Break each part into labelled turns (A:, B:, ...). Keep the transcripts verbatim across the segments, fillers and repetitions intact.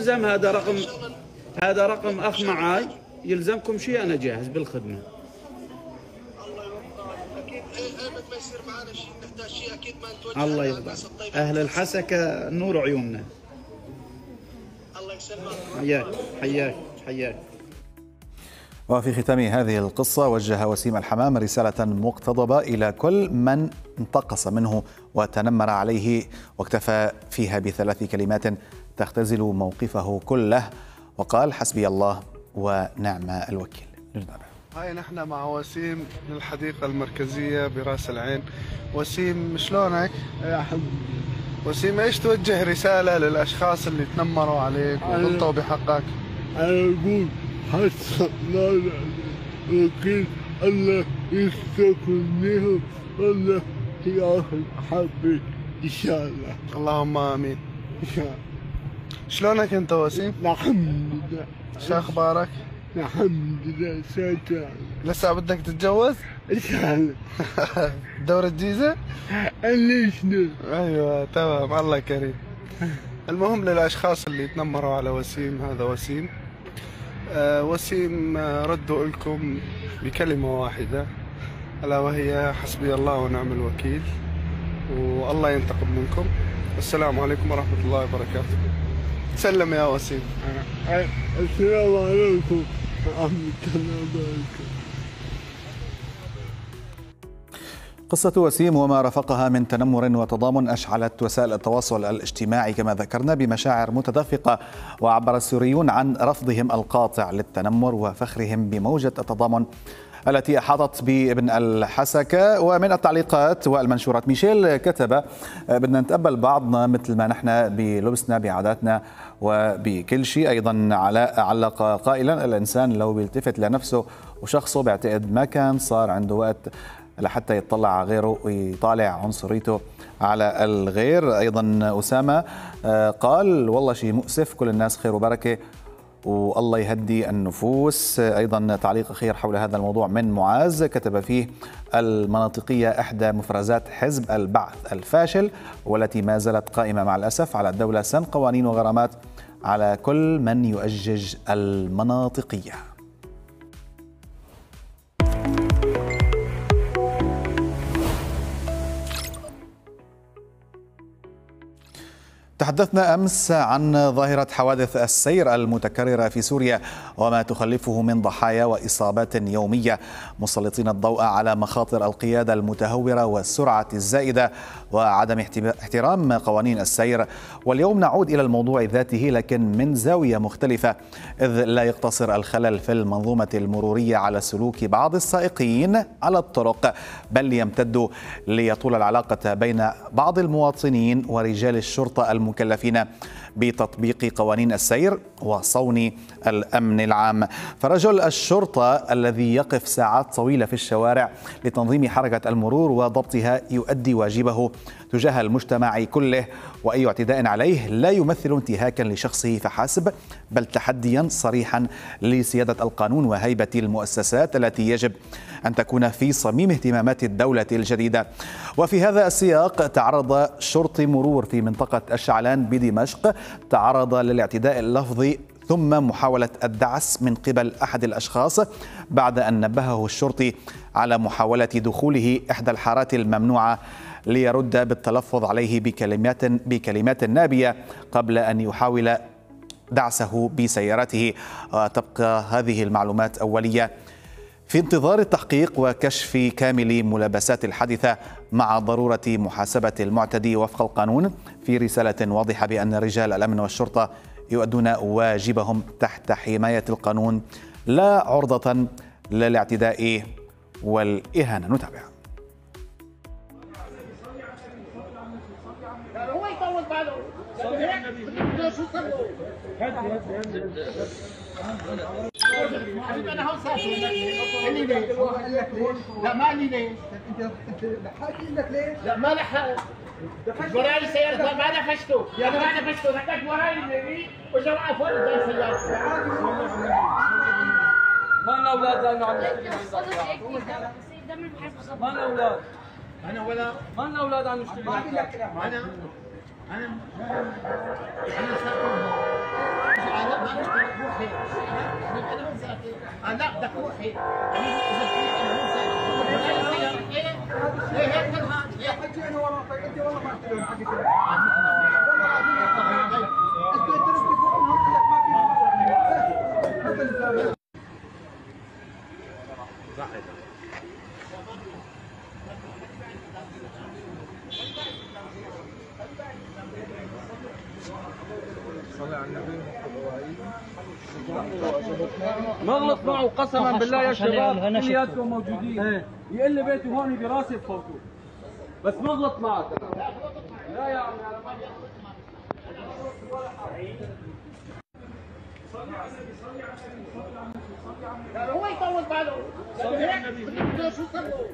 A: يلزم هذا رقم هذا رقم اخ معاي، يلزمكم شيء انا جاهز بالخدمه.
B: الله يوفقك. اكيد ايمت ما يصير معنا شيء، نحتاج شيء اكيد ما نتوجه.
A: الله يرضى. اهل الحسكه نور عيوننا.
B: الله يسلمك.
A: حياك حياك حياك.
C: وفي ختام هذه القصة وجه وسيم الحمام رسالة مقتضبة إلى كل من انتقص منه وتنمر عليه، واكتفى فيها بثلاث كلمات تختزل موقفه كله، وقال: حسبي الله ونعم الوكيل.
D: هاي نحن مع وسيم من الحديقة المركزية براس العين. وسيم شلونك؟
E: يا حبيبي
D: وسيم، ايش توجه رسالة للأشخاص اللي تنمروا عليك وغلطوا بحقك؟
E: أنا أقول حسبي الله الوكيل، الله يستكملهم، الله ياخذ حقي إن شاء الله.
D: اللهم آمين.
E: إن شاء الله.
D: شلونك أنت وسيم؟
E: الحمد لله.
D: شو أخبارك؟
E: الحمد لله. ساتر.
D: لسه بدك تتجوز؟
E: إن شاء الله.
D: دورة الجيزة؟
E: ليش؟
D: أيوة تمام، الله كريم. المهم للأشخاص اللي يتنمروا على وسيم، هذا وسيم. آه وسيم آه ردوا لكم بكلمة واحدة، ألا وهي حسبي الله ونعم الوكيل، والله ينتقم منكم. السلام عليكم ورحمة الله وبركاته. سلم يا وسيم.
E: السلام عليكم ورحمة الله وبركاته.
C: قصة وسيم وما رافقها من تنمر وتضامن أشعلت وسائل التواصل الاجتماعي كما ذكرنا بمشاعر متدفقة، وعبر السوريون عن رفضهم القاطع للتنمر وفخرهم بموجة التضامن التي أحاطت بابن الحسكة. ومن التعليقات والمنشورات ميشيل كتب: بدنا نتقبل بعضنا مثل ما نحن بلبسنا بعاداتنا وبكل شيء. أيضا علاء علق قائلا: الإنسان لو بيلتفت لنفسه وشخصه بعتقد ما كان صار عنده وقت لحتى يطلع على غيره ويطالع عنصريته على الغير. أيضا أسامة قال: والله شيء مؤسف، كل الناس خير وبركة والله يهدي النفوس. أيضا تعليق أخير حول هذا الموضوع من معاذ، كتب فيه: المناطقية إحدى مفرزات حزب البعث الفاشل، والتي ما زالت قائمة مع الأسف على الدولة سن قوانين وغرامات على كل من يؤجج المناطقية. تحدثنا أمس عن ظاهرة حوادث السير المتكررة في سوريا وما تخلفه من ضحايا وإصابات يومية، مسلطين الضوء على مخاطر القيادة المتهورة والسرعة الزائدة وعدم احترام قوانين السير. واليوم نعود إلى الموضوع ذاته لكن من زاوية مختلفة، إذ لا يقتصر الخلل في المنظومة المرورية على سلوك بعض السائقين على الطرق، بل يمتد ليطول العلاقة بين بعض المواطنين ورجال الشرطة المكلفين بتطبيق قوانين السير وصون الأمن العام. فرجل الشرطة الذي يقف ساعات طويلة في الشوارع لتنظيم حركة المرور وضبطها يؤدي واجبه تجاه المجتمع كله، وأي اعتداء عليه لا يمثل انتهاكا لشخصه فحسب، بل تحديا صريحا لسيادة القانون وهيبة المؤسسات التي يجب أن تكون في صميم اهتمامات الدولة الجديدة. وفي هذا السياق تعرض شرطي مرور في منطقة الشعلان بدمشق تعرض للاعتداء اللفظي ثم محاولة الدعس من قبل أحد الأشخاص بعد أن نبهه الشرطي على محاولة دخوله إحدى الحارات الممنوعة ليرد بالتلفظ عليه بكلمات بكلمات نابية قبل أن يحاول دعسه بسيارته. تبقى هذه المعلومات أولية في انتظار التحقيق وكشف كامل ملابسات الحادثة مع ضرورة محاسبة المعتدي وفق القانون، في رسالة واضحة بأن رجال الأمن والشرطة يؤدون واجبهم تحت حماية القانون لا عرضة للاعتداء والإهانة. نتابع.
F: حبيبي انا هون سافر اللي ليش؟ هو قال لك ليش؟ لا ما قال لي ليش؟ انت انت لحقت لك ليش؟ لا ما لحقت وراي سيارة ما نفشته يا ما نفشته رحت وراي النبي وجمعه فوق قدام سيارتي.
G: ما لنا اولاد لانه عندنا ما لنا اولاد
F: انا ولا
G: ما لنا اولاد عم نشتغل.
F: انا انا انا سافر انا هون ساكن. آه لا بدك تروحي. اذا تروحي انا هون ساكن. ايه ايه هيك هاد. يا حجي انا وراك انت والله ما احترم حقك. والله العظيم انت انت بتقول هون ما في.
G: نغلط معه قسما بالله يا شباب كلياتكم موجودين. يقول لي بيتي هون براسي بفوتوا بس نغلط معك. لا يا عمي انا ما
F: هو يطول باله. شو صار؟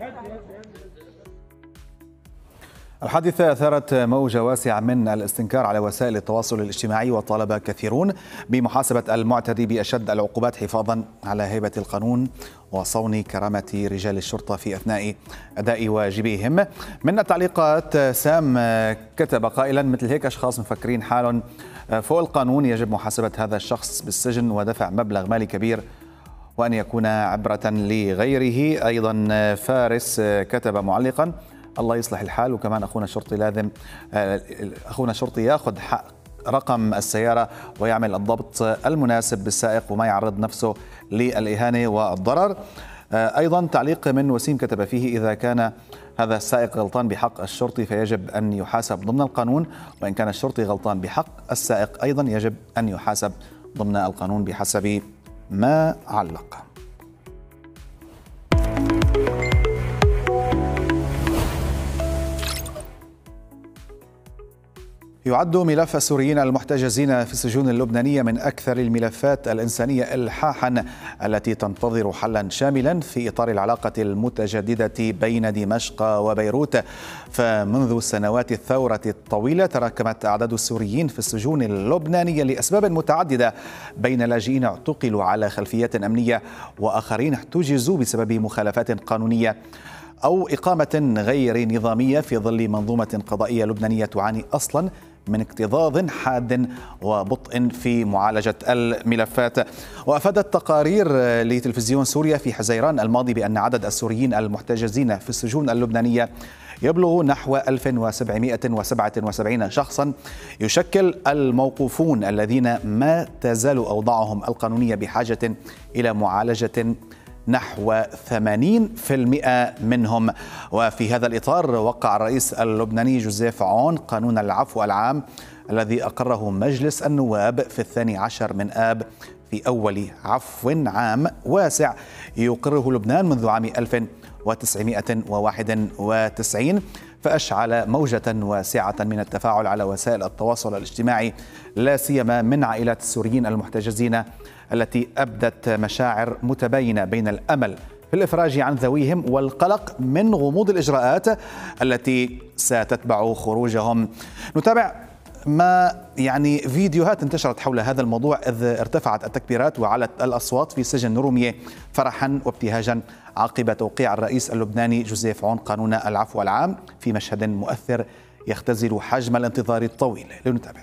C: الحادثة أثارت موجة واسعة من الاستنكار على وسائل التواصل الاجتماعي، وطالب كثيرون بمحاسبة المعتدي بأشد العقوبات حفاظا على هيبة القانون وصون كرامة رجال الشرطة في أثناء أداء واجبهم. من التعليقات سام كتب قائلا: مثل هيك أشخاص مفكرين حالهم فوق القانون يجب محاسبة هذا الشخص بالسجن ودفع مبلغ مالي كبير وأن يكون عبرة لغيره. أيضا فارس كتب معلقا: الله يصلح الحال. وكمان أخونا الشرطي لازم أخونا الشرطي ياخذ حق رقم السيارة ويعمل الضبط المناسب بالسائق وما يعرض نفسه للإهانة والضرر. أيضا تعليق من وسيم كتب فيه: إذا كان هذا السائق غلطان بحق الشرطي فيجب أن يحاسب ضمن القانون، وإن كان الشرطي غلطان بحق السائق أيضا يجب أن يحاسب ضمن القانون بحسب ما علق. يعد ملف السوريين المحتجزين في السجون اللبنانية من أكثر الملفات الإنسانية إلحاحا التي تنتظر حلا شاملا في إطار العلاقة المتجددة بين دمشق وبيروت. فمنذ سنوات الثورة الطويلة تراكمت أعداد السوريين في السجون اللبنانية لأسباب متعددة، بين لاجئين اعتقلوا على خلفيات أمنية وآخرين احتجزوا بسبب مخالفات قانونية أو إقامة غير نظامية في ظل منظومة قضائية لبنانية تعاني أصلا من اكتظاظ حاد وبطء في معالجة الملفات. وأفادت تقارير لتلفزيون سوريا في حزيران الماضي بأن عدد السوريين المحتجزين في السجون اللبنانية يبلغ نحو ألف وسبعمائة وسبعة وسبعين شخصا، يشكل الموقوفون الذين ما تزال أوضاعهم القانونية بحاجة إلى معالجة نحو ثمانين بالمئة منهم. وفي هذا الإطار وقع الرئيس اللبناني جوزيف عون قانون العفو العام الذي أقره مجلس النواب في الثاني عشر من آب في أول عفو عام واسع يقره لبنان منذ عام ألف وتسعمائة وواحد وتسعين، فأشعل موجة واسعة من التفاعل على وسائل التواصل الاجتماعي، لا سيما من عائلات السوريين المحتجزين التي أبدت مشاعر متباينة بين الأمل في الإفراج عن ذويهم والقلق من غموض الإجراءات التي ستتبع خروجهم. نتابع ما يعني فيديوهات انتشرت حول هذا الموضوع، إذ ارتفعت التكبيرات وعلت الأصوات في سجن رومية فرحا وابتهاجا عقب توقيع الرئيس اللبناني جوزيف عون قانون العفو العام في مشهد مؤثر يختزل حجم الانتظار الطويل. لنتابع.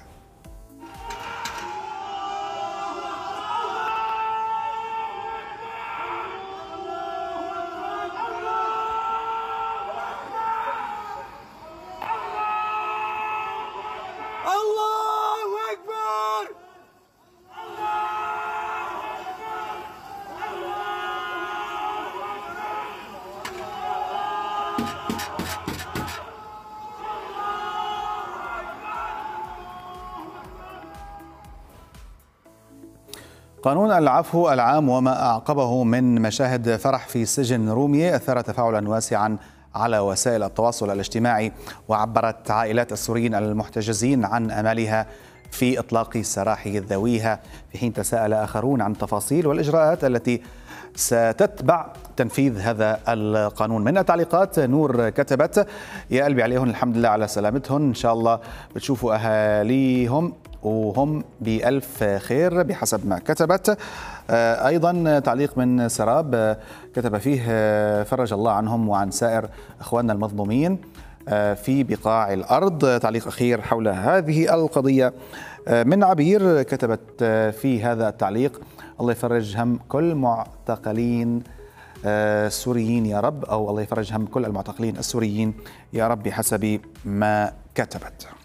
C: قانون العفو العام وما أعقبه من مشاهد فرح في سجن رومية أثار تفاعلا واسعا على وسائل التواصل الاجتماعي، وعبرت عائلات السوريين المحتجزين عن أمالها في إطلاق سراح ذويها، في حين تساءل آخرون عن التفاصيل والإجراءات التي ستتبع تنفيذ هذا القانون. من التعليقات نور كتبت: يا قلبي عليهم الحمد لله على سلامتهم، إن شاء الله بتشوفوا أهاليهم وهم بألف خير بحسب ما كتبت. أيضا تعليق من سراب كتب فيه: فرج الله عنهم وعن سائر أخواننا المظلومين. في بقاع الأرض. تعليق أخير حول هذه القضية من عبير، كتبت في هذا التعليق: الله يفرج هم كل معتقلين السوريين يا رب، أو الله يفرج هم كل المعتقلين السوريين يا رب، بحسب ما كتبت.